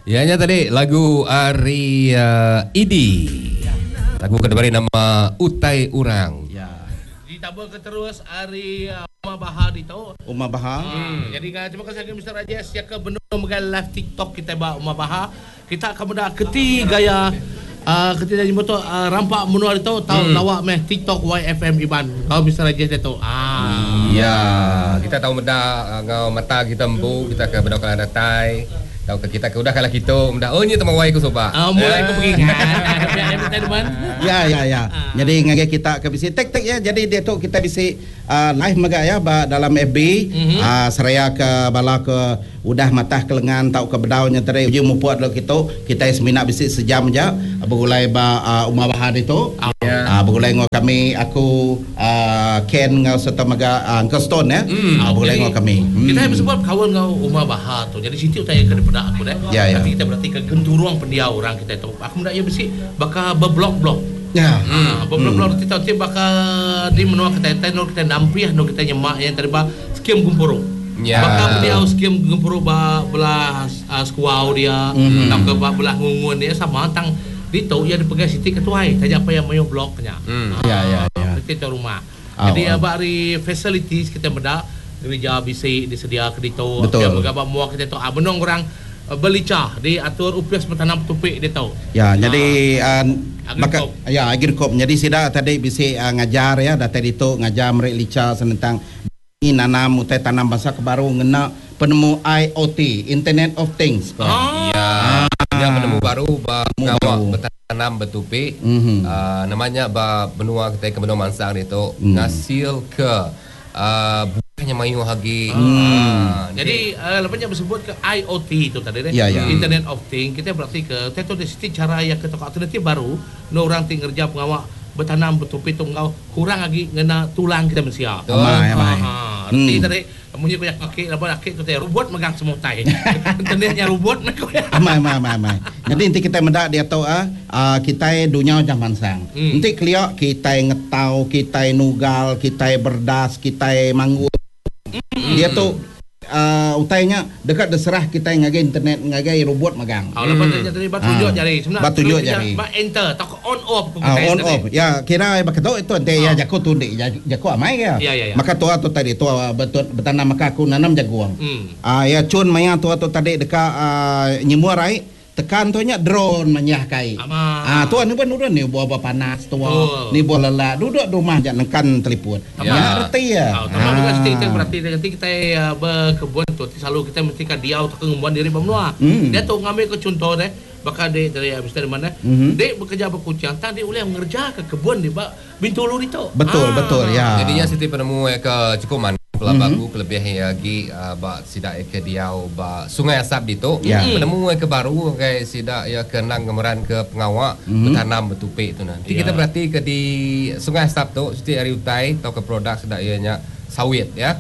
Ianya tadi lagu Ari Idi. Lagu kedua nama Utai Urang. Ya. Ditambah ke terus Ari Umar Bahar itu. Umar Bahar. Jadi terima kasih Mr. Rajesh yang ke benar mengenai live TikTok kita bah Umar Bahar. Kita akan benda ketiga ya. Ketika jemput rampak menua itu tahu lawak meh TikTok YFM Iban. Kau Mr. Rajesh itu. Ya, kita tahu benda ngau mata kita embu, kita ke benda kalau datai. Tahu ke kita ke udah kalah kita mudah oh ni temawai ku soba. Mulai ke pengingat. Ya. Jadi ngagai kita ke bisi tek ya. Jadi dia tu kita bisi live maga ya dalam FB seraya ke bala ke udah matah kelengan tahu ke bedaunya tadi uji mu puat lo kita semina bisi sejam aja begulai ba Umar Bahar itu. Begulai ngau kami aku Ken ngau serta maga Uncle Stone ya. Begulai ngau kami. Kita habis sebab kawan ngau Umar Bahar tu. Jadi situ tanya ke depan aku deh. Tapi kita berarti ke genturuang pendia orang kita itu. Aku ndak ya besi bakal berblok-blok. Ya. Berblok-blok kita bakal di menua kita tenor kita nampiah no kita nyemak yang terba skim gumpuru. Bakal dia skim gumpuru belah skuau dia, tak ke belah ngungun dia sama tang dito ya dipegang siti ketuai saja apa yang mayo bloknya. Ya. Kita rumah. Jadi bari facilities kita beda gereja bisa disedia ke dito. Yang megabak muak kita tu benong orang belicah diatur upias bertanam tupik dia tahu. Ya, jadi maka ya agrikop. Jadi sida tadi bisa ngajar ya data itu ngajar mereka lica tentang ini nanam utai tanam bangsa kebaru ngena penemu IoT Internet of Things. Yang penemu baru ngawak bertanam bertupik. Namanya benua kita ke benua Mansang itu ngasil ke bukannya mayu hagi. Jadi lepasnya bersebut ke IoT itu tadi deh. Internet of Things kita berarti ke teto di situ cara yang ke alternatif baru no orang tinggal kerja pengawak bertanam betupi tunggal kurang lagi ngena tulang kita mensia. Arti tadi munyi koyak kaki laban kaki tu teh robot megang semua tai. Tendehnya robot mereka. Amai. Jadi inti kita mendak dia tahu kita dunia zaman sang. Inti kliok kita ngetau, kita nugal, kita berdas, kita manggut. Dia tu utainya dekat deserah kita ngagai internet ngagai robot megang. Lepas tu jadi batu jari sebenarnya. Batu jari. Ba enter tak on off on off. Ya kira begitu itu ente ya jago tu dek jago amai ya. Maka tua tu tadi tua bertanam maka aku nanam jaguang. Ya cun maya tua tu tadi dekat nyemuarai tekan tu nya drone manyah kai. Tuan ni pun ni buah panas tua. Ni buah lelak duduk rumah jak nekan telefon. Ya arti ya. Tambah juga kita berarti nanti kita berkebun tu selalu kita mesti kan diau tak ngumpuan diri bamnua. Dia tu ngambil ke contoh deh. Bakal dia dari habis dari mana? Dia bekerja berkucing tadi boleh mengerja ke kebun di Bintulu itu. Betul ya. Jadinya siti penemu ke Cikuman pelabagu kelebihan lagi sidak ke diau Sungai Asap itu penemu ke baru kayak sidak ya ke nang gemeran ke pengawak bertanam bertupik itu nanti kita berarti ke di Sungai Asap tu siti hari utai atau ke produk sidak ianya sawit ya.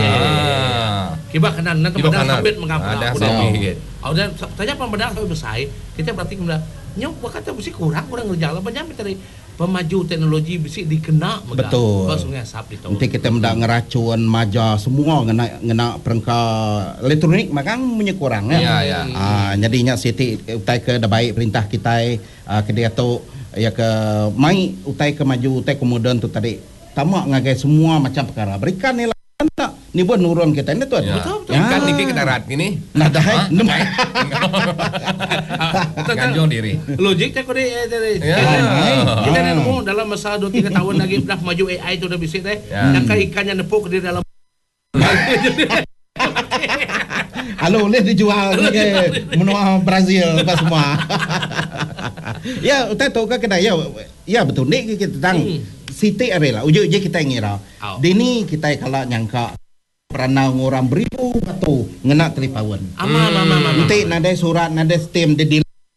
Kiba kanan nanti benar sawit mengapa ada sawit. Dan tanya pembedaan sawit besar kita berarti kemudian nyok kata mesti kurang ngerjalan banyak tadi pemaju teknologi bisi dikena betul Sungai Asap itu. Nanti kita mendak ngeracun maja semua ngena perangkat elektronik makan punya kurang ya. Jadinya siti utai ke baik perintah kita ke dia tu ya ke mai utai ke maju utai kemudian tu tadi tamak ngagai semua macam perkara berikan nilai tak ni buat nurun kita ni tuan. Betul. Kan dikit kita rat gini. Nah dah. Ganjong diri. Logik tak kau kita nemu dalam masa 2-3 tahun lagi dah maju AI tu dah bisik deh. Dan ikannya nepuk di dalam. Halo boleh dijual ke menua Brazil apa semua. Ya, utai tahu ke kedai ya betul ni kita tentang Siti arela ujuk kita ngira. Dini kita kalau nyangka pernah orang beribu atau ngena telipawan. Nanti nada surat nada stem di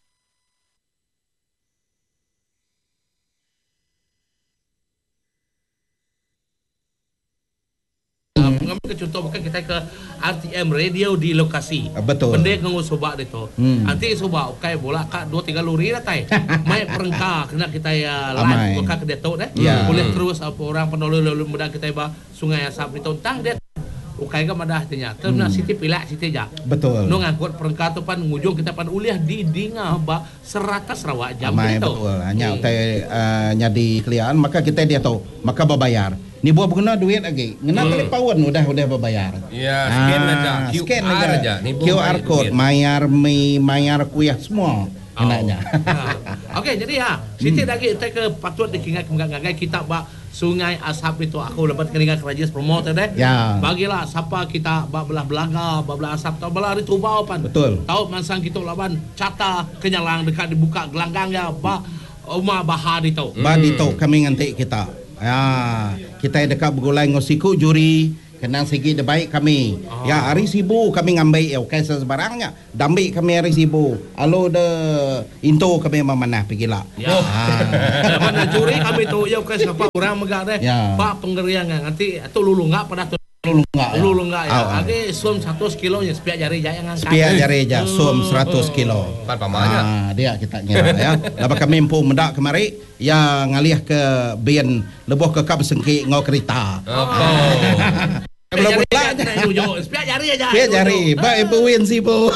mengambil ke contoh bukan kita ke RTM radio di lokasi. Betul. Benda ngau sobak itu. Nanti sobak okay bola kak 2-3 luri dah tai. Mai perengka kena kita ya live buka ke detok deh. Boleh terus apa orang penolong lalu muda kita ba Sungai Asap itu tang dia ukai ka madah tanya. Terus Siti pilak Siti ja. Betul. No ngangkut perengkat tu pan ngujung kita pan uliah di Dinga ba Serata Sarawak jam itu. Betul. Hanya utai nyadi kelian maka kita dia tahu maka berbayar. Ni buat guna duit lagi. Ngena kali pawon udah berbayar. Ya, scan aja. QR aja. QR code mayar kuliah semua. Enaknya. Okey, jadi Siti lagi ke patut dikingat mengagai kita ba Sungai Asap itu aku dapat keringat kerajaan promoter deh. Ya. Bagilah siapa kita belah belaga, belah asap atau belah itu bau pan. Betul. Tahu mansang kita lawan cata kenyalang dekat dibuka gelanggang ya Uma Bahar itu. Badito kami nganti kita. Ya, kita dekat bergulai ngosiku juri kenang segi de baik kami. Ya, hari sibu kami ngambil okay sebarangnya. Dambi kami hari sibu. Alo de into kami memanah pergilah. Ya. Mana juri kami tu ya okay siapa orang megak deh. Pak penggerian nanti atau lulu enggak pada tu lulu enggak ya. Ade suam 100 kilo nya sepiak jari aja yang angkat. Sepiak jari aja suam 100 kilo. Pan pamanya. Dia kita ngira ya. Lepas kami empu mendak kemari yang ngalih ke bin leboh ke kap sengki ngau kereta. Belum pula sepiak jari aja. Sepiak jari. Baik ibu win si bu.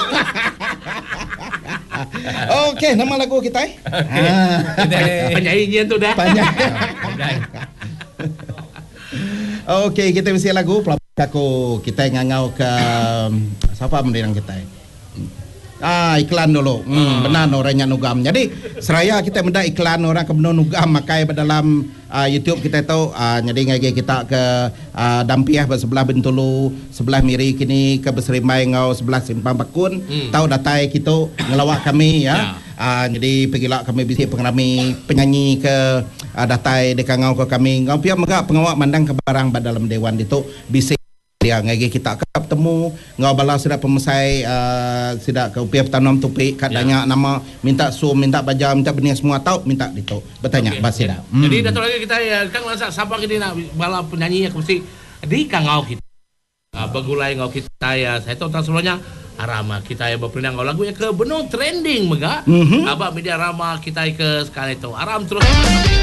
Okey, nama lagu kita penyanyian tu dah. Okey, kita mesti lagu pelakaku kita ngangau ke siapa mendirang kita. Iklan dulu. Benar orangnya nugam. Jadi seraya kita mendak iklan orang ke benar nugam makai dalam YouTube kita tahu jadi ngagi kita ke Dampiah sebelah Bintulu, sebelah Miri kini ke Beserimai ngau sebelah Simpang Bakun. Tahu datai kita ngelawak kami ya. Jadi pergilah kami bisik pengrami penyanyi ke datai dekat ngau ke kami. Ngau pihak megak pengawak mandang ke barang dalam dewan itu bisik dia ngagi kita ketemu ngau bala sudah pemesai sidak ke upiah tanam tupik katanya nama minta minta baja minta benih semua tahu minta itu bertanya basida. Jadi datang lagi kita ya Kang Lansa siapa kini nak bala penyanyi yang mesti di Kang ngau kita begulai ngau kita ya saya tahu tentang sebelumnya Arama kita ya berpindah ngau lagu ya ke benung trending mega abak media Arama kita ke sekali itu Aram terus